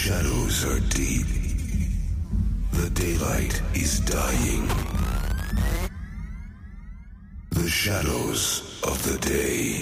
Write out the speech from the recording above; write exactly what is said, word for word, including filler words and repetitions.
shadows are deep. The daylight is dying. The shadows of the day.